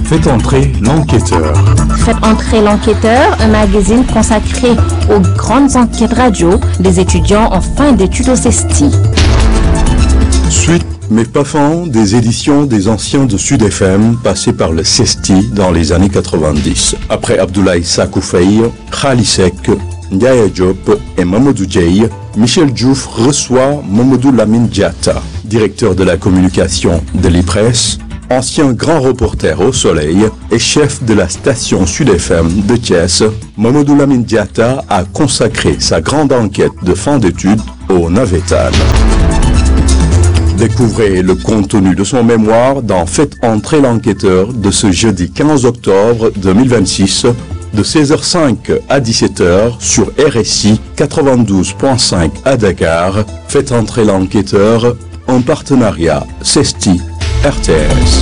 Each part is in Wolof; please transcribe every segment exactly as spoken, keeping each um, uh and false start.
Faites entrer l'enquêteur. Faites entrer l'enquêteur, un magazine consacré aux grandes enquêtes radio des étudiants en fin d'études au CESTI. Suite mais pas fin des éditions des anciens de Sud F M passés par le CESTI dans les années quatre-vingt-dix. Après Abdoulaye Sakoufei, Khali Seck, Ndiaye Diop et Mamadou Dieye, Michel Diouf reçoit Mamadou Lamine Diatta, directeur de la communication de l'I P R E S, ancien grand reporter au Soleil et chef de la station Sud F M de Thiès. Mamadou Lamine Diatta a consacré sa grande enquête de fin d'études au Navétane. Découvrez le contenu de son mémoire dans Faites entrer l'enquêteur de ce jeudi quinze octobre deux mille vingt-six de seize heures cinq à dix-sept heures sur R S I quatre-vingt-douze point cinq à Dakar. Faites entrer l'enquêteur en partenariat CESTI R T S.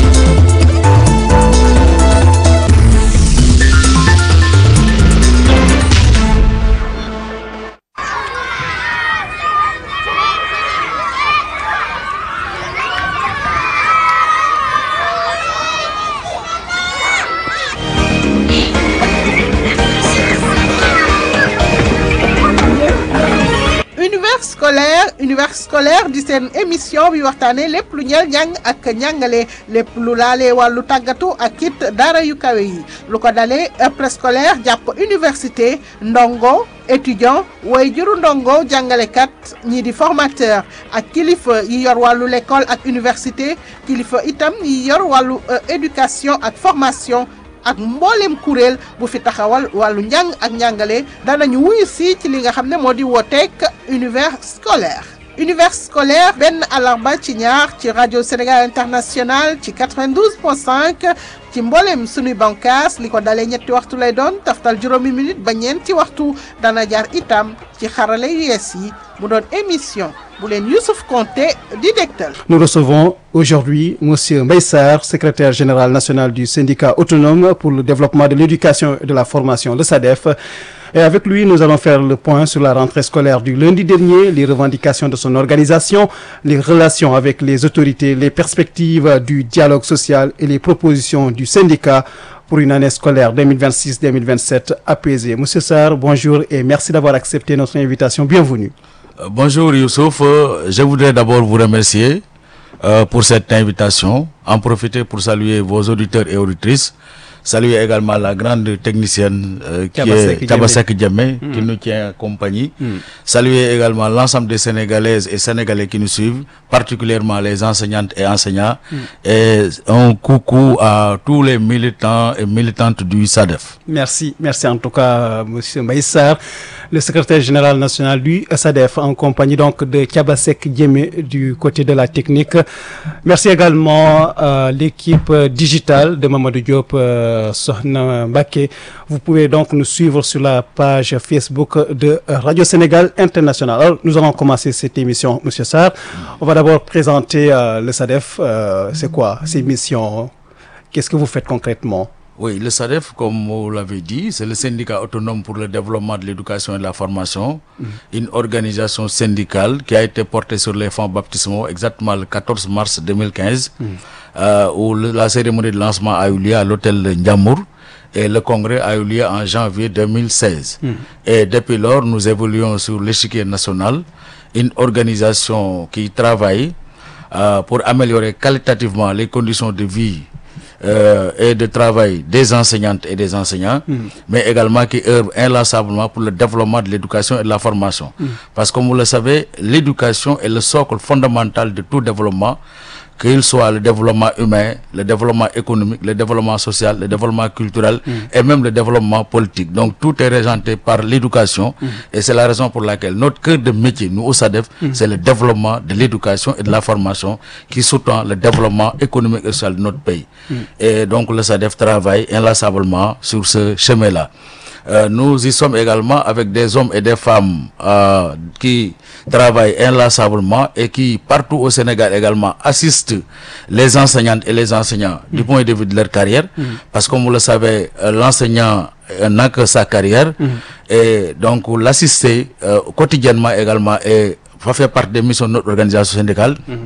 scolaire univers scolaire di seen émission bi waxtaane lépp lu ñeel njàng ak njàngale lépp lu laalee wàllu tàggatu ak it dara yu kawe yi lu ko dalee préscolaire jàpp université ndongo étudiant way juru ndongo jàngalekat ñii di formateur ak kilifa yi yor wàllu l'école ak université kilifa itam yi yor wàllu éducation ak formation ak mboolem kuréel bu fi taxawal wàllu njàng ak njàngale danañu wuyu si ci li nga xam ne moo di wooteek univers scolaire univers scolaire benn alarba ci ñaar ci rajo Sénégal International ci quatre-vingt-douze point cinq ci mboolem sunuy bànqaas li ko dalee ñetti waxtu lay doon taftal juróomi minute ba ñeenti waxtu dana jaar itam ci xarale yu yees yi mu doon émission bu leen Youssouf Konté di dégtal. Nous recevons aujourd'hui Monsieur Mbaye Sarr, secrétaire général national du syndicat autonome pour le développement de l'éducation et de la formation, le SADEF. Et avec lui, nous allons faire le point sur la rentrée scolaire du lundi dernier, les revendications de son organisation, les relations avec les autorités, les perspectives du dialogue social et les propositions du syndicat pour une année scolaire deux mille vingt-six deux mille vingt-sept apaisée. Monsieur Sarr, bonjour et merci d'avoir accepté notre invitation. Bienvenue. Euh, bonjour Youssouf, euh, je voudrais d'abord vous remercier euh, pour cette invitation, en profiter pour saluer vos auditeurs et auditrices. Saluer également la grande technicienne euh, qui est Thiabasek Diamé, mmh. qui nous tient compagnie. Mmh. Saluer également l'ensemble des Sénégalaises et Sénégalais qui nous suivent, particulièrement les enseignantes et enseignants. Mmh. Et un coucou à tous les militants et militantes du SADEF. Merci, merci en tout cas, Monsieur Mbaye Sarr, le secrétaire général national du SADEF, en compagnie donc de Thiabasek Diamé du côté de la technique. Merci également à l'équipe digitale de Mamadou Diop. Euh, Sohna Mbacké. Vous pouvez donc nous suivre sur la page Facebook de Radio Sénégal International. Alors, nous allons commencer cette émission, Monsieur Sarr. On va d'abord présenter euh, le SADEF. Euh, c'est quoi ces missions? Qu'est-ce que vous faites concrètement? Oui, le SADEF, comme vous l'avez dit, c'est le syndicat autonome pour le développement de l'éducation et de la formation, mmh. une organisation syndicale qui a été portée sur les fonds baptismaux exactement le quatorze mars deux mille quinze, mmh. euh, où le, la cérémonie de lancement a eu lieu à l'hôtel Ndiamour et le congrès a eu lieu en janvier deux mille seize. Mmh. Et depuis lors, nous évoluons sur l'échiquier national, une organisation qui travaille euh, pour améliorer qualitativement les conditions de vie Euh, et de travail des enseignantes et des enseignants, mmh. mais également qui œuvrent inlassablement pour le développement de l'éducation et de la formation. Mmh. Parce que comme vous le savez, l'éducation est le socle fondamental de tout développement, qu'il soit le développement humain, le développement économique, le développement social, le développement culturel mmh. et même le développement politique. Donc tout est régenté par l'éducation mmh. et c'est la raison pour laquelle notre cœur de métier, nous au SADEF, mmh. c'est le développement de l'éducation et de la formation qui sous-tend le développement économique et social de notre pays. Mmh. Et donc le SADEF travaille inlassablement sur ce chemin-là. Euh, nous y sommes également avec des hommes et des femmes euh, qui travaillent inlassablement et qui, partout au Sénégal également, assistent les enseignantes et les enseignants mmh. du point de vue de leur carrière. Mmh. Parce que, comme vous le savez, euh, l'enseignant euh, n'a que sa carrière. Mmh. Et donc, l'assister euh, quotidiennement également et ça fait partie des missions de notre organisation syndicale. Mmh.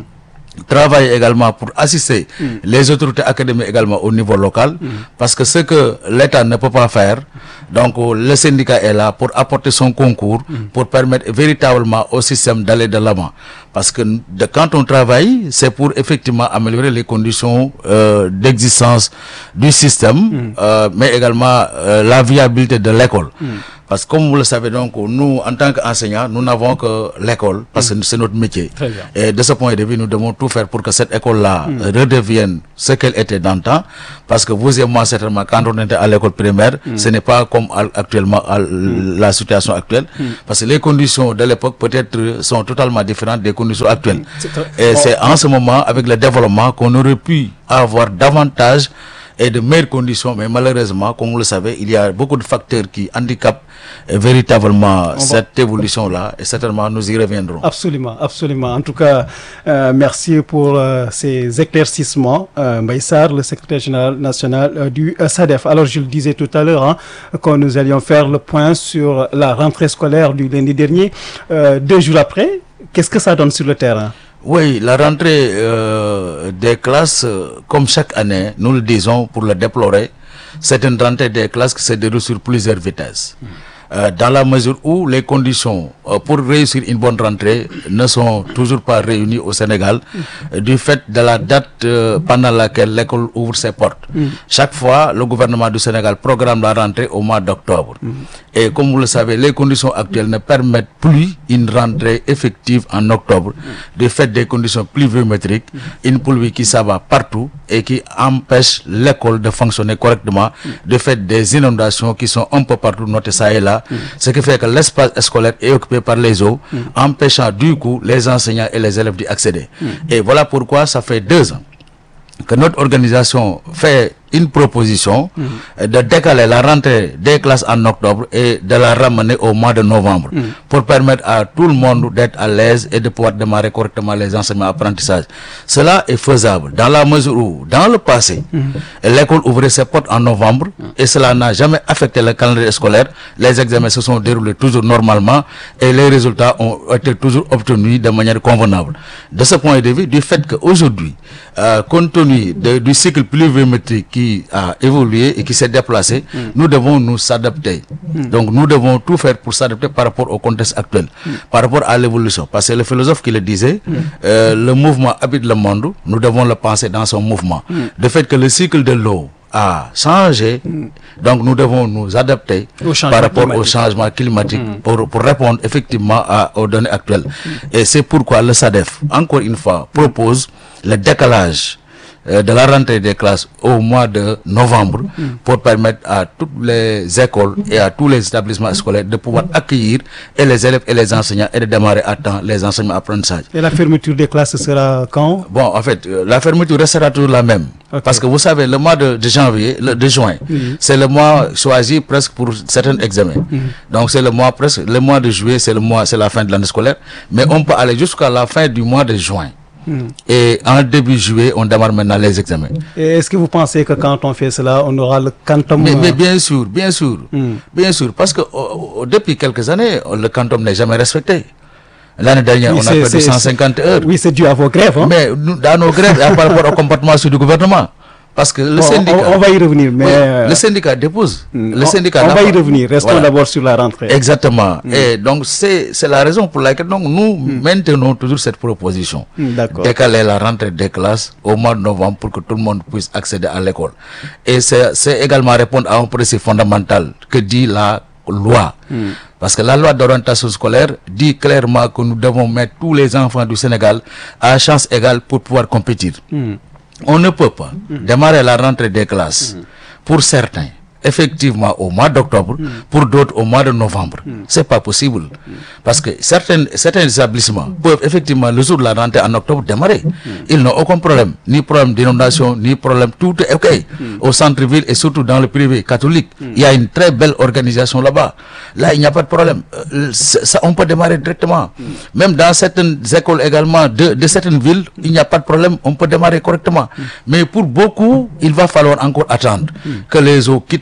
travailler également pour assister mm. les autorités académiques également au niveau local, mm. parce que ce que l'État ne peut pas faire, donc le syndicat est là pour apporter son concours, mm. pour permettre véritablement au système d'aller de l'avant. Parce que de, quand on travaille, c'est pour effectivement améliorer les conditions euh, d'existence du système, mm. euh, mais également euh, la viabilité de l'école. Mm. Parce que comme vous le savez, donc, nous, en tant qu'enseignants, nous n'avons que l'école, parce que c'est notre métier. Très bien. Et de ce point de vue, nous devons tout faire pour que cette école-là mm. redevienne ce qu'elle était dans le temps. Parce que vous et moi, certainement, quand on était à l'école primaire, mm. ce n'est pas comme actuellement à mm. la situation actuelle. Mm. Parce que les conditions de l'époque, peut-être, sont totalement différentes des conditions actuelles. Mm. C'est Et oh. c'est en ce moment, avec le développement, qu'on aurait pu avoir davantage et de meilleures conditions, mais malheureusement, comme vous le savez, il y a beaucoup de facteurs qui handicapent euh, véritablement On cette va... évolution-là, et certainement nous y reviendrons. Absolument, absolument. En tout cas, euh, merci pour euh, ces éclaircissements. Euh, Mbaye Sarr, le secrétaire général national euh, du euh, SADEF. Alors, je le disais tout à l'heure, hein, quand nous allions faire le point sur la rentrée scolaire du lundi dernier, euh, deux jours après, qu'est-ce que ça donne sur le terrain? Oui, la rentrée euh, des classes, euh, comme chaque année, nous le disons pour le déplorer, c'est une rentrée des classes qui se déroule sur plusieurs vitesses. Mmh. Euh, dans la mesure où les conditions euh, pour réussir une bonne rentrée ne sont toujours pas réunies au Sénégal, mmh. euh, du fait de la date euh, pendant laquelle l'école ouvre ses portes. Mmh. Chaque fois, le gouvernement du Sénégal programme la rentrée au mois d'octobre. Mmh. Et comme vous le savez, les conditions actuelles ne permettent plus une rentrée effective en octobre, mmh. du fait des conditions pluviométriques, mmh. une pluie qui s'abat partout et qui empêche l'école de fonctionner correctement, mmh. du fait des inondations qui sont un peu partout notées ça et là. Mmh. Ce qui fait que l'espace scolaire est occupé par les eaux, mmh. empêchant du coup les enseignants et les élèves d'y accéder. Mmh. Et voilà pourquoi ça fait deux ans que notre organisation fait une proposition mmh. de décaler la rentrée des classes en octobre et de la ramener au mois de novembre mmh. pour permettre à tout le monde d'être à l'aise et de pouvoir démarrer correctement les enseignements apprentissages. Cela est faisable dans la mesure où, dans le passé, mmh. l'école ouvrait ses portes en novembre mmh. et cela n'a jamais affecté le calendrier scolaire. Les examens se sont déroulés toujours normalement et les résultats ont été toujours obtenus de manière convenable. De ce point de vue, du fait qu'aujourd'hui, euh, compte tenu de, du cycle pluviométrique qui qui a évolué et qui s'est déplacé, mm. nous devons nous s'adapter. Mm. Donc nous devons tout faire pour s'adapter par rapport au contexte actuel, mm. par rapport à l'évolution. Parce que le philosophe qui le disait, mm. euh, le mouvement habite le monde, nous devons le penser dans son mouvement. Mm. Le fait que le cycle de l'eau a changé, mm. donc nous devons nous adapter par rapport climatique. au changement climatique mm. pour, pour répondre effectivement à, aux données actuelles. Mm. Et c'est pourquoi le SADEF, encore une fois, propose le décalage de la rentrée des classes au mois de novembre mm. pour permettre à toutes les écoles et à tous les établissements scolaires de pouvoir accueillir et les élèves et les enseignants et de démarrer à temps les enseignements apprentissages. Et la fermeture des classes sera quand? Bon, en fait, la fermeture restera toujours la même. Okay. Parce que vous savez, le mois de, de janvier, le, de juin, mm. c'est le mois choisi presque pour certains examens. Mm. Donc c'est le mois presque, le mois de juillet, c'est le mois, c'est la fin de l'année scolaire. Mais mm. on peut aller jusqu'à la fin du mois de juin. Mm. Et en début juillet, on démarre maintenant les examens. Et est-ce que vous pensez que quand on fait cela, on aura le quantum? Mais, mais bien sûr, bien sûr, mm. bien sûr, parce que oh, depuis quelques années, le quantum n'est jamais respecté. L'année dernière, oui, on a perdu cent cinquante heures. Oui, c'est dû à vos grèves. Hein? Mais nous, dans nos grèves, par rapport au comportement du gouvernement. Parce que le bon, syndicat... On, on va y revenir, mais... Oui, le syndicat dépose. Le on, syndicat on va y revenir, restons voilà. d'abord sur la rentrée. Exactement. Mm. Et donc, c'est la raison pour laquelle donc, nous mm. maintenons toujours cette proposition. Mm, décaler la rentrée des classes au mois de novembre pour que tout le monde puisse accéder à l'école. Et c'est également répondre à un principe fondamental que dit la loi. Mm. Parce que la loi d'orientation scolaire dit clairement que nous devons mettre tous les enfants du Sénégal à chance égale pour pouvoir compétir. Mm. On ne peut pas mmh. démarrer la rentrée des classes mmh. pour certains effectivement au mois d'octobre, mmh. pour d'autres au mois de novembre. Mmh. C'est pas possible. Mmh. Parce que certains, certains établissements mmh. peuvent effectivement le jour de la rentrée en octobre démarrer. Mmh. Ils n'ont aucun problème, ni problème d'inondation, ni problème, tout est ok. Mmh. Au centre-ville et surtout dans le privé catholique, mmh. il y a une très belle organisation là-bas. Là, il n'y a pas de problème. Euh, ça, on peut démarrer directement. Mmh. Même dans certaines écoles également de, de certaines villes, il n'y a pas de problème, on peut démarrer correctement. Mmh. Mais pour beaucoup, il va falloir encore attendre mmh. que les eaux quittent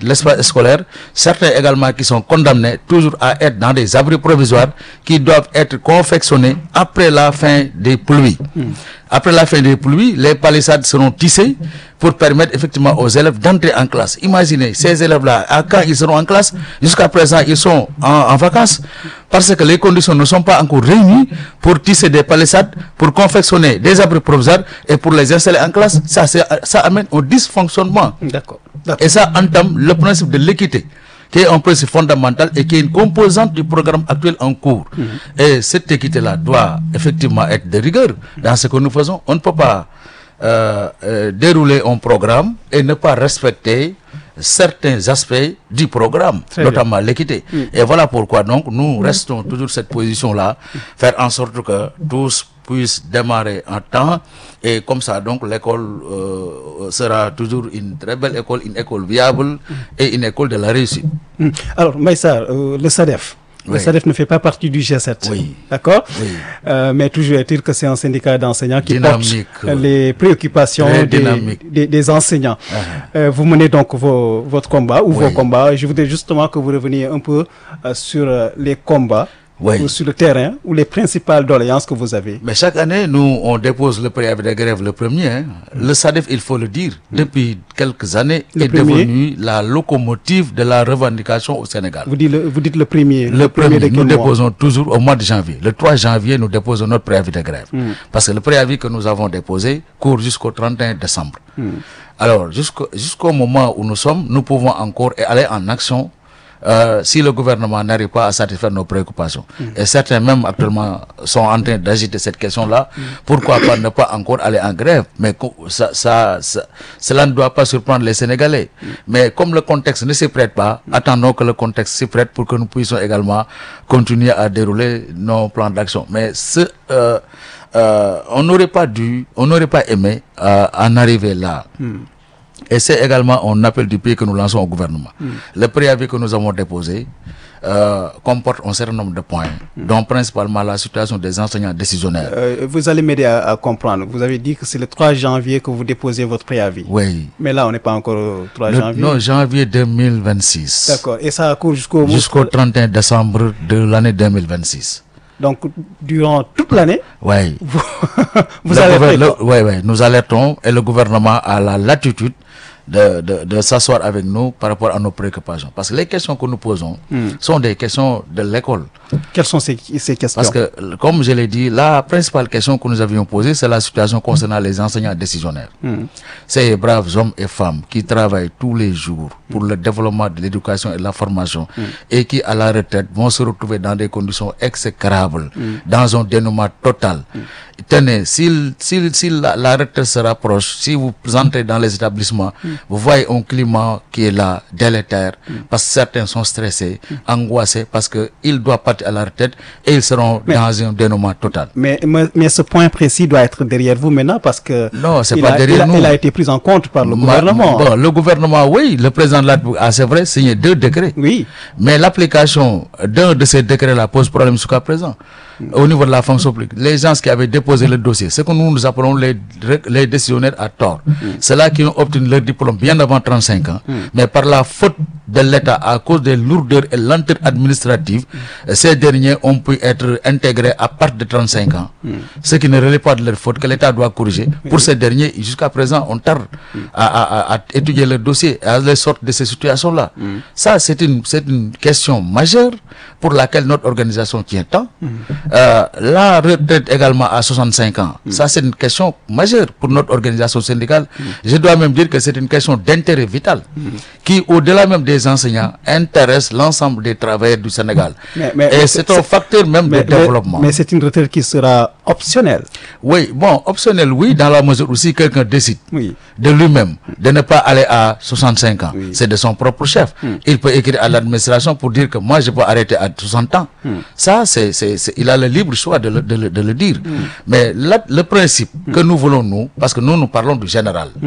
l'espace scolaire, certains également qui sont condamnés toujours à être dans des abris provisoires qui doivent être confectionnés après la fin des pluies. Mm. Après la fin des pluies, les palissades seront tissées pour permettre effectivement aux élèves d'entrer en classe. Imaginez, ces élèves-là, à quand ils seront en classe? Jusqu'à présent, ils sont en, en vacances parce que les conditions ne sont pas encore réunies pour tisser des palissades, pour confectionner des abris provisoires et pour les installer en classe. Ça, ça amène au dysfonctionnement. D'accord. Et ça entame le principe de l'équité, qui est un principe fondamental et qui est une composante du programme actuel en cours. Mmh. Et cette équité-là doit effectivement être de rigueur dans ce que nous faisons. On ne peut pas euh, euh, dérouler un programme et ne pas respecter certains aspects du programme, Très notamment l'équité. Mmh. Et voilà pourquoi donc nous mmh. restons toujours cette position-là, faire en sorte que tous puissent démarrer en temps et comme ça donc l'école euh, sera toujours une très belle école, une école viable et une école de la réussite. Mmh. Alors Maïssa, euh, le SADEF, oui. le SADEF ne fait pas partie du G sept, oui. d'accord, oui. euh, mais toujours est-il que c'est un syndicat d'enseignants qui dynamique, porte les préoccupations des, des, des enseignants. Uh-huh. Euh, vous menez donc vos, votre combat ou oui. vos combats. Je voudrais justement que vous reveniez un peu euh, sur euh, les combats. Oui. Ou sur le terrain, ou les principales doléances que vous avez. Mais chaque année, nous, on dépose le préavis de grève le premier. Hein. Le SADEF, il faut le dire, mmh. depuis quelques années, le est premier. devenu la locomotive de la revendication au Sénégal. Vous dites le, vous dites le premier. Le, le premier, premier de nous déposons mois? toujours au mois de janvier. Le trois janvier, nous déposons notre préavis de grève. Mmh. Parce que le préavis que nous avons déposé court jusqu'au trente et un décembre. Mmh. Alors, jusqu'au, jusqu'au moment où nous sommes, nous pouvons encore aller en action Euh, si le gouvernement n'arrive pas à satisfaire nos préoccupations. Mmh. Et certains même actuellement sont en train d'agiter cette question-là. Mmh. Pourquoi pas ne pas encore aller en grève? Mais ça, ça, ça, cela ne doit pas surprendre les Sénégalais. Mmh. Mais comme le contexte ne s'y prête pas, mmh. attendons que le contexte s'y prête pour que nous puissions également continuer à dérouler nos plans d'action. Mais ce, euh, euh, on n'aurait pas dû, on n'aurait pas aimé euh, en arriver là. Mmh. Et c'est également un appel du pays que nous lançons au gouvernement. Mm. Le préavis que nous avons déposé euh, comporte un certain nombre de points, mm. dont principalement la situation des enseignants décisionnaires. Euh, vous allez m'aider à, à comprendre. Vous avez dit que c'est le trois janvier que vous déposez votre préavis. Oui. Mais là, on n'est pas encore au trois le, janvier. Non, janvier deux mille vingt-six. D'accord. Et ça court jusqu'au... Jusqu'au trente et un décembre de l'année deux mille vingt-six. Donc, durant toute l'année, oui. vous, vous alertez. Oui, oui, nous alertons et le gouvernement a la latitude de, de, de s'asseoir avec nous par rapport à nos préoccupations. Parce que les questions que nous posons mm. sont des questions de l'école. Quelles sont ces, ces questions? Parce que, comme je l'ai dit, la principale question que nous avions posée, c'est la situation concernant les enseignants décisionnaires. Mm. Ces braves hommes et femmes qui travaillent tous les jours pour le développement de l'éducation et de la formation mm. et qui, à la retraite, vont se retrouver dans des conditions exécrables, mm. dans un dénouement total. Mm. Tenez, si, si, si la, la retraite se rapproche, si vous entrez dans les établissements, mm. vous voyez un climat qui est là, délétère, mm. parce que certains sont stressés, mm. angoissés, parce qu'ils doivent partir à la retraite et ils seront mais, dans un dénouement total. Mais, mais, mais ce point précis doit être derrière vous maintenant parce que non, c'est il, pas a, derrière il, a, nous. il a été pris en compte par le Ma, gouvernement. Bon, le gouvernement, oui, le président de la République a, c'est vrai, signé deux décrets. Oui. Mais l'application d'un de ces décrets-là pose problème jusqu'à présent. Mm. Au niveau de la fonction publique, les gens qui avaient déposé le dossier, c'est que nous nous appelons les, les décisionnaires à tort. Mm. C'est-là qui ont obtenu leur diplôme bien avant trente-cinq ans, mm. mais par la faute de l'État, à cause des lourdeurs et lenteur administrative, mm. ces derniers ont pu être intégrés à partir de trente-cinq ans. Mm. Ce qui ne relève pas de leur faute, que l'État doit corriger. Mm. Pour ces derniers, jusqu'à présent, on tarde mm. à, à, à étudier leur dossier, à les sortir de ces situations-là. Mm. Ça, c'est une, c'est une question majeure pour laquelle notre organisation tient tant. Mm. Euh, la retraite également à soixante-cinq ans, mm. ça c'est une question majeure pour notre organisation syndicale. Mm. Je dois même dire que c'est une question d'intérêt vital mm. qui, au-delà même des enseignants, intéresse l'ensemble des travailleurs du Sénégal. Mais, mais, Et mais c'est, c'est un facteur même mais, de développement. Mais, mais c'est une retraite qui sera optionnelle. Oui, bon, optionnelle, oui, dans la mesure où si quelqu'un décide oui. de lui-même de ne pas aller à soixante-cinq ans, oui. c'est de son propre chef. Mm. Il peut écrire à l'administration pour dire que moi je peux arrêter à soixante ans. Mm. Ça, c'est, c'est, c'est, il a le libre choix de le, de le, de le dire. Mm. Mais là, le principe mm. que nous voulons, nous, parce que nous, nous parlons du général, mm.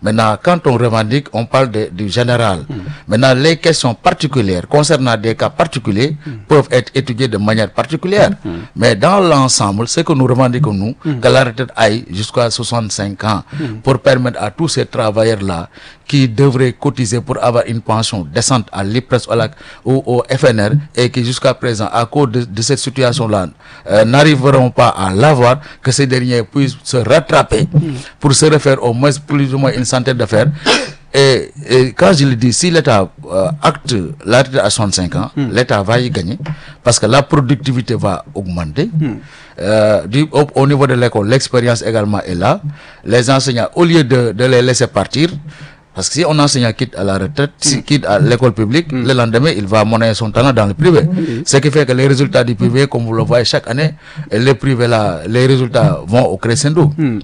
Maintenant, quand on revendique, on parle de, du général. Mm. Maintenant, les questions particulières concernant des cas particuliers mm. peuvent être étudiées de manière particulière. Mm. Mais dans l'ensemble, ce que nous revendiquons, nous, mm. que la retraite aille jusqu'à soixante-cinq ans mm. pour permettre à tous ces travailleurs-là qui devraient cotiser pour avoir une pension décente à l'I P R E S ou au F N R et qui jusqu'à présent, à cause de, de cette situation-là, euh, n'arriveront pas à l'avoir, que ces derniers puissent se rattraper mm. pour se refaire au moins plus ou moins une centaine d'affaires. Et, et quand je le dis, si l'État euh, acte la retraite à soixante-cinq ans, mm. l'État va y gagner parce que la productivité va augmenter. Mm. Euh, du, au, au niveau de l'école, l'expérience également est là. Les enseignants, au lieu de, de les laisser partir, parce que si un enseignant quitte à la retraite, mm. quitte à l'école publique, mm. le lendemain, il va monnayer son talent dans le privé. Mm. Ce qui fait que les résultats du privé, comme vous le voyez chaque année, les privés là, les résultats vont au crescendo. Mm.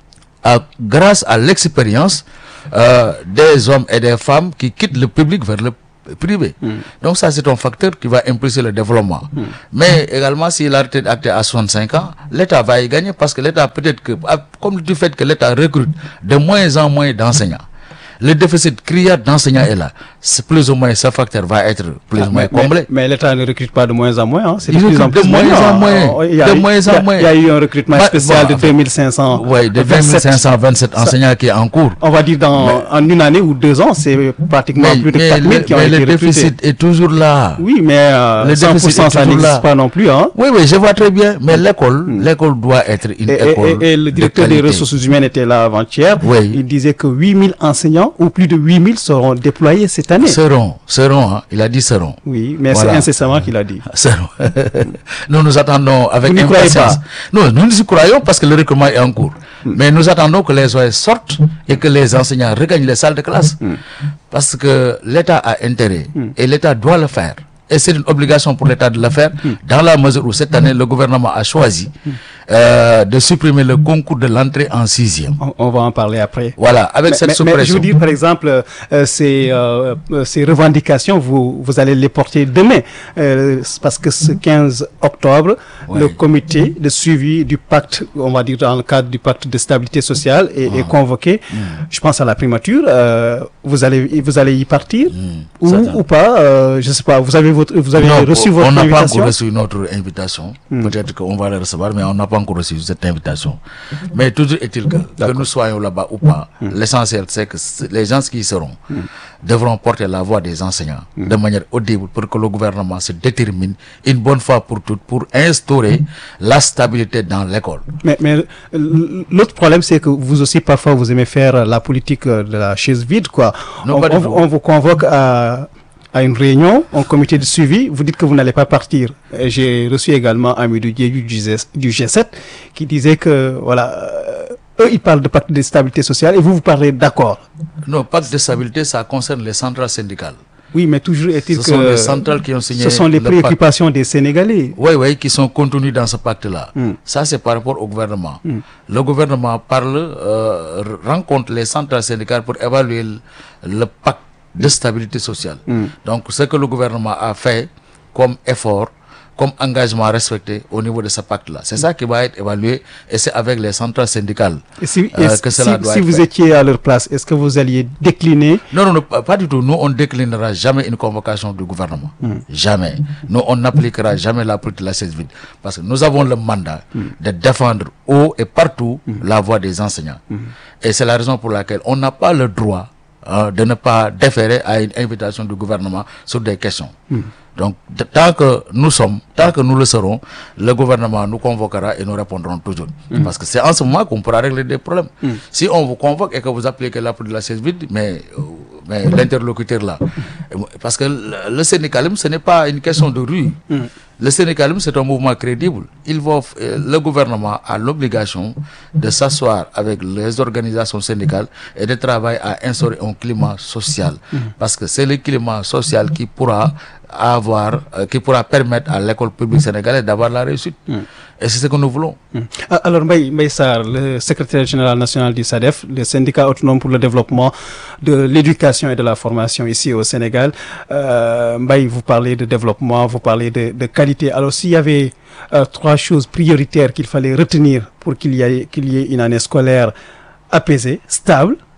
À, grâce à l'expérience euh, des hommes et des femmes qui quittent le public vers le privé. Mm. Donc ça, c'est un facteur qui va impulser le développement. Mm. Mais également, si la retraite actée à soixante-cinq ans, l'État va y gagner parce que l'État, peut-être que, comme du fait que l'État recrute de moins en moins d'enseignants, le déficit criard d'enseignants est là. C'est plus ou moins, ce facteur va être plus ah, ou moins mais, comblé. Mais, mais l'État ne recrute pas de moins en moins. Hein. C'est il de plus en plus de moins en moins. Oh, il y a, de moins en moins. Il y a eu un recrutement bah, spécial bah, de deux mille cinq cents. Oui, de deux mille cinq cent vingt-sept enseignants qui est en cours. On va dire dans, mais, en une année ou deux ans, c'est pratiquement mais, plus de quatre mille qui ont été recrutés. Mais le déficit est toujours là. Oui, mais euh, le cent pour cent, ça n'existe pas non plus. Hein. Oui, oui, je vois très bien. Mais l'école, mm. l'école doit être une et, école. Et, et le directeur de des ressources humaines était là avant-hier. Oui. Il disait que huit mille enseignants ou plus de huit mille seront déployés cette année. Seront, seront, hein. Il a dit seront. Oui, mais voilà. C'est incessamment qu'il a dit. Seront. Nous nous attendons avec vous impatience. Non, nous nous y croyons parce que le recrutement est en cours. Mm. Mais nous attendons que les O S sortent et que les enseignants regagnent les salles de classe. Mm. Parce que l'État a intérêt mm. et l'État doit le faire. Et c'est une obligation pour l'État de le faire, mm. dans la mesure où cette année, le gouvernement a choisi mm. euh, de supprimer le concours de l'entrée en sixième. On, on va en parler après. Voilà, avec mais, cette mais, suppression. Mais je veux dire, par exemple, euh, ces, euh, ces revendications, vous, vous allez les porter demain. Euh, parce que ce quinze octobre, ouais. le comité de suivi du pacte, on va dire dans le cadre du pacte de stabilité sociale, est, oh. est convoqué. Mm. Je pense à la primature. Euh, vous, allez, vous allez y partir mm. ou, ou pas euh, je ne sais pas. Vous avez Votre, vous avez non, reçu votre on invitation? On n'a pas encore reçu notre invitation. Hmm. Peut-être qu'on va la recevoir, mais on n'a pas encore reçu cette invitation. Mais toujours est-il que, que nous soyons là-bas ou pas, hmm. l'essentiel c'est que les gens qui y seront hmm. devront porter la voix des enseignants hmm. de manière audible pour que le gouvernement se détermine une bonne fois pour toutes pour instaurer la stabilité dans l'école. Mais, mais l'autre problème, c'est que vous aussi, parfois, vous aimez faire la politique de la chaise vide, quoi. Non, on, pas on, on vous convoque à... à une réunion, un comité de suivi, vous dites que vous n'allez pas partir. J'ai reçu également Amidou Diédhiou du G sept qui disait que, voilà, euh, eux, ils parlent de pacte de stabilité sociale et vous, vous parlez d'accord. Non, pacte de stabilité, ça concerne les centrales syndicales. Oui, mais toujours est-il ce que... sont les centrales qui ont signé ce sont les préoccupations pacte. Des Sénégalais. Oui, oui, qui sont contenues dans ce pacte-là. Mm. Ça, c'est par rapport au gouvernement. Mm. Le gouvernement parle, euh, rencontre les centrales syndicales pour évaluer le, le pacte de stabilité sociale. Mm. Donc, ce que le gouvernement a fait comme effort, comme engagement respecté au niveau de ce pacte-là, c'est mm. ça qui va être évalué et c'est avec les centrales syndicales et si, euh, et que si, cela doit si être vous fait. étiez à leur place, est-ce que vous alliez décliner? Non, non, non, pas, pas du tout. Nous, on ne déclinera jamais une convocation du gouvernement. Mm. Jamais. Nous, on n'appliquera jamais la politique de la chaise vide. Parce que nous avons le mandat mm. de défendre haut et partout mm. la voix des enseignants. Mm. Et c'est la raison pour laquelle on n'a pas le droit Euh, de ne pas déférer à une invitation du gouvernement sur des questions. Mm. Donc, de, tant que nous sommes, tant que nous le serons, le gouvernement nous convoquera et nous répondrons toujours. Mm. Parce que c'est en ce moment qu'on pourra régler des problèmes. Mm. Si on vous convoque et que vous appliquez la politique de la chaise vide, mais, mais l'interlocuteur là, parce que le, le syndicalisme, ce n'est pas une question de rue. Mm. Le syndicalisme, c'est un mouvement crédible. Il va, euh, le gouvernement a l'obligation de s'asseoir avec les organisations syndicales et de travailler à instaurer un climat social. Mmh. Parce que c'est le climat social qui pourra avoir, euh, qui pourra permettre à l'école publique sénégalaise d'avoir la réussite. Mmh. Et c'est ce que nous voulons. Mmh. Alors, Mbaye, Mbaye Sarr, le secrétaire général national du SADEF, le syndicat autonome pour le développement de l'éducation et de la formation ici au Sénégal. Euh, Mbaye, vous parlez de développement, vous parlez de, de qualité. Alors, s'il y avait euh, trois choses prioritaires qu'il fallait retenir pour qu'il y ait, qu'il y ait une année scolaire apaisée, stable,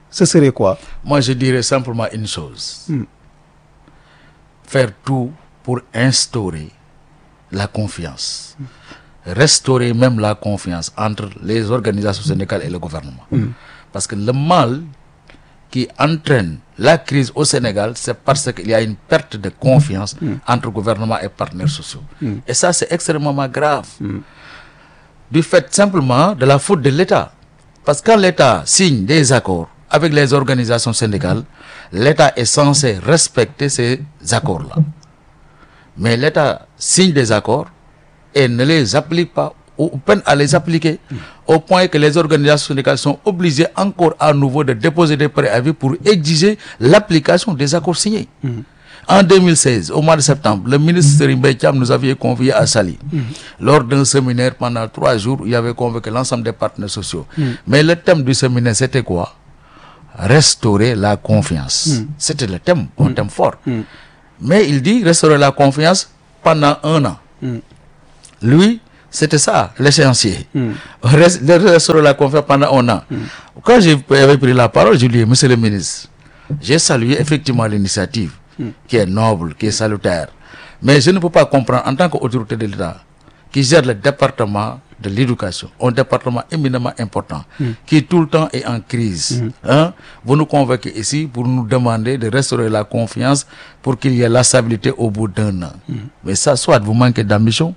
ce serait quoi? Moi, je dirais simplement une chose. Mm. Faire tout pour instaurer la confiance. Mm. Restaurer même la confiance entre les organisations syndicales et le gouvernement. Mm. Parce que le mal qui entraîne la crise au Sénégal, c'est parce qu'il y a une perte de confiance mm. entre gouvernement et partenaires sociaux. Mm. Et ça, c'est extrêmement grave. Mm. Du fait simplement de la faute de l'État. Parce que quand l'État signe des accords avec les organisations syndicales, l'État est censé respecter ces accords-là. Mais l'État signe des accords et ne les applique pas, ou peine à les appliquer, mmh. au point que les organisations syndicales sont obligées encore à nouveau de déposer des préavis pour exiger l'application des accords signés. Mmh. En deux mille seize, au mois de septembre, le ministre Serigne Mbaye Thiam nous avait conviés à Saly, mmh. lors d'un séminaire pendant trois jours où il avait convoqué l'ensemble des partenaires sociaux. Mmh. Mais le thème du séminaire, c'était quoi? Restaurer la confiance. Mmh. C'était le thème, un mmh. thème fort. Mmh. Mais il dit restaurer la confiance pendant un an. Mmh. Lui, c'était ça, l'échéancier. Mm. Restaurer la confiance pendant un an. Mm. Quand j'avais pris la parole, je lui ai dit, monsieur le ministre, j'ai salué effectivement l'initiative, mm. qui est noble, qui est salutaire. Mais je ne peux pas comprendre, en tant qu'autorité de l'État, qui gère le département de l'éducation, un département éminemment important, mm. qui tout le temps est en crise. Mm. Hein? Vous nous convoquez ici pour nous demander de restaurer la confiance pour qu'il y ait la stabilité au bout d'un an. Mm. Mais ça, soit vous manquez d'ambition,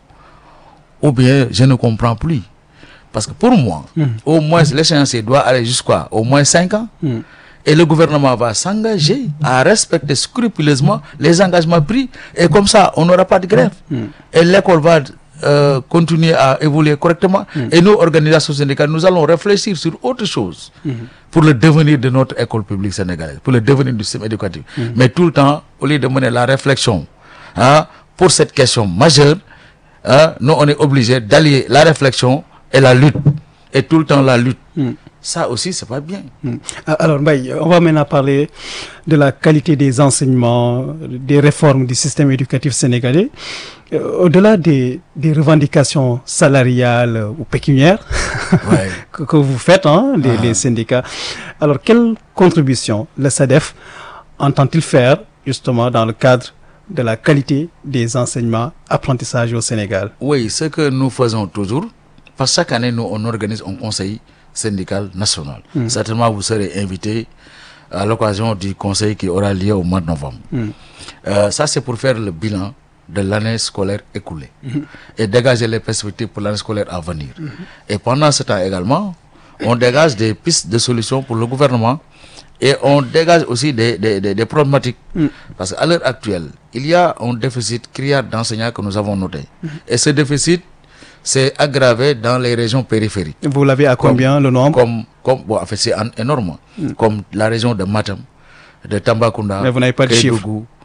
ou bien je ne comprends plus. Parce que pour moi, mm. au moins l'échéancier doit aller jusqu'à au moins cinq ans. Mm. Et le gouvernement va s'engager à respecter scrupuleusement les engagements pris. Et comme ça, on n'aura pas de grève. Mm. Et l'école va euh, continuer à évoluer correctement. Mm. Et nous, organisations syndicales, nous allons réfléchir sur autre chose mm. pour le devenir de notre école publique sénégalaise, pour le devenir du système éducatif. Mm. Mais tout le temps, au lieu de mener la réflexion hein, pour cette question majeure, Hein, nous, on est obligé d'allier la réflexion et la lutte. Et tout le temps, la lutte. Mm. Ça aussi, c'est pas bien. Mm. Alors, Mbaye, on va maintenant parler de la qualité des enseignements, des réformes du système éducatif sénégalais. Euh, au-delà des, des revendications salariales ou pécuniaires ouais. que, que vous faites, hein, les, ah. les syndicats. Alors, quelle contribution le SADEF entend-il faire, justement, dans le cadre de la qualité des enseignements apprentissage au Sénégal? Oui, ce que nous faisons toujours, parce que chaque année, nous, on organise un conseil syndical national. Mm. Certainement, vous serez invité à l'occasion du conseil qui aura lieu au mois de novembre. Mm. Euh, ça, c'est pour faire le bilan de l'année scolaire écoulée mm. et dégager les perspectives pour l'année scolaire à venir. Mm. Et pendant ce temps également, on dégage des pistes de solutions pour le gouvernement. Et on dégage aussi des, des, des, des problématiques. Mm. Parce qu'à l'heure actuelle, il y a un déficit criard d'enseignants que nous avons noté. Mm. Et ce déficit s'est aggravé dans les régions périphériques. Vous l'avez à combien, comme, le nombre? comme, comme, bon, en fait, c'est énorme. Mm. Comme la région de Matam, de Tambacounda. Mais vous n'avez pas de chiffres.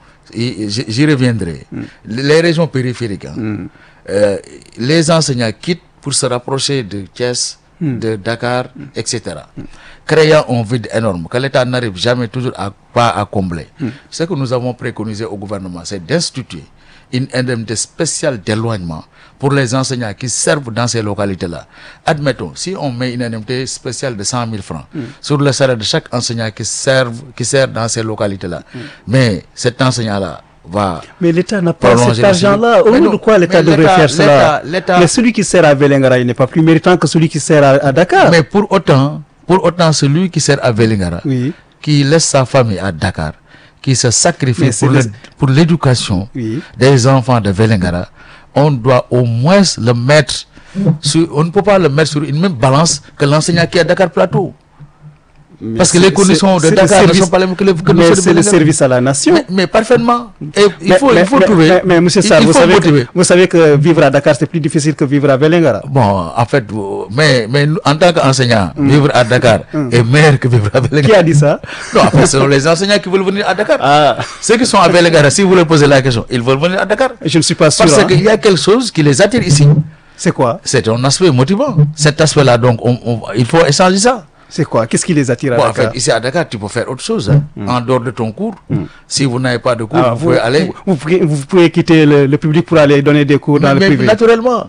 J'y reviendrai. Mm. Les régions périphériques, hein, mm. euh, les enseignants quittent pour se rapprocher de Thiès, Mm. de Dakar, mm. et cetera. Mm. Créant un vide énorme que l'État n'arrive jamais toujours à, pas à combler. Mm. Ce que nous avons préconisé au gouvernement, c'est d'instituer une indemnité spéciale d'éloignement pour les enseignants qui servent dans ces localités-là. Admettons, si on met une indemnité spéciale de cent mille francs mm. sur le salaire de chaque enseignant qui, serve, qui sert dans ces localités-là, mm. mais cet enseignant-là va... Mais l'État n'a pas cet argent-là. Au nom de quoi l'État devrait faire cela? Mais celui qui sert à Vélingara, il n'est pas plus méritant que celui qui sert à, à Dakar. Mais pour autant, pour autant, celui qui sert à Vélingara, oui. qui laisse sa famille à Dakar, qui se sacrifie pour, le, pour l'éducation oui. des enfants de Vélingara, on doit au moins le mettre sur, on ne peut pas le mettre sur une même balance que l'enseignant qui est à Dakar Plateau. Mais parce que les conditions de Dakar service, ne sont pas les mêmes que les que mais c'est le service à la nation. Mais, mais parfaitement. Et il mais, faut, mais, il faut mais, trouver. Mais, mais monsieur Sarr, vous, savez que, vous savez que vivre à Dakar, c'est plus difficile que vivre à Vélingara. Bon, en fait, mais, mais en tant qu'enseignant, mm. vivre à Dakar mm. est meilleur que vivre à Vélingara. Qui a dit ça? Non, en fait, ce sont les enseignants qui veulent venir à Dakar. Ah. Ceux qui sont à Vélingara, si vous leur posez la question, ils veulent venir à Dakar. Je ne suis pas sûr. Parce hein. qu'il y a quelque chose qui les attire ici. C'est quoi? C'est un aspect motivant. Cet aspect-là, donc, on, on, il faut échanger ça. C'est quoi? Qu'est-ce qui les attire à bon, Dakar? En fait, ici à Dakar, tu peux faire autre chose. Hein. Mm. En dehors de ton cours, mm. si vous n'avez pas de cours, ah, vous, vous pouvez aller... Vous, vous, pouvez, vous pouvez quitter le, le public pour aller donner des cours dans mais, le mais privé. Naturellement.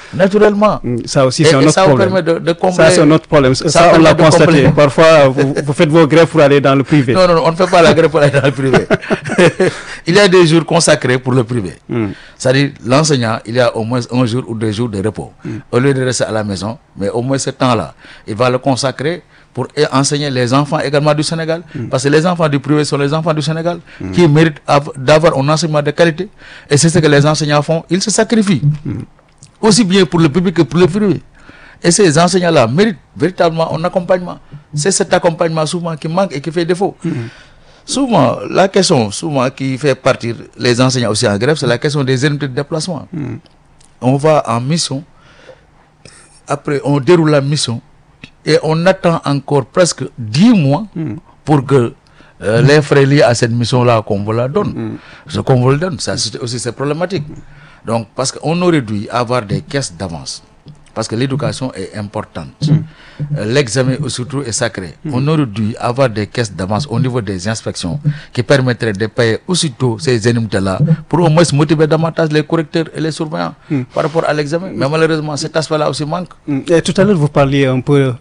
naturellement. Ça aussi, Et, c'est un et autre ça vous problème. permet de, de combler. Ça, c'est un autre problème. Ça, ça on permet l'a de constaté. combler. Parfois, vous, vous faites vos grèves pour aller dans le privé. Non, non, non, on ne fait pas la grève pour aller dans le privé. Il y a des jours consacrés pour le privé. Mm. C'est-à-dire, l'enseignant, il y a au moins un jour ou deux jours de repos. Mm. Au lieu de rester à la maison, mais au moins ce temps-là, il va le consacrer pour enseigner les enfants également du Sénégal. Mm. Parce que les enfants du privé sont les enfants du Sénégal mm. qui méritent d'avoir un enseignement de qualité. Et c'est ce que les enseignants font. Ils se sacrifient. Mm. Aussi bien pour le public que pour le privé. Et ces enseignants-là méritent véritablement un accompagnement. C'est cet accompagnement souvent qui manque et qui fait défaut. Mm. Souvent, la question souvent qui fait partir les enseignants aussi en grève, c'est la question des indemnités de déplacement. Mm. On va en mission, après on déroule la mission, et on attend encore presque dix mois mm. pour que euh, les frais liés à cette mission-là, qu'on vous la donne. Mm. Ce qu'on vous le donne, ça c'est aussi c'est problématique. Donc, parce qu'on aurait dû avoir des caisses d'avance. Parce que l'éducation est importante. Mm. Euh, L'examen surtout est sacré. Mm. On aurait dû avoir des caisses d'avance au niveau des inspections qui permettraient de payer aussitôt ces indemnités-là pour au moins motiver davantage les correcteurs et les surveillants mm. par rapport à l'examen. Mais malheureusement, cet aspect-là aussi manque. Mm. Et tout à l'heure, vous parliez un peu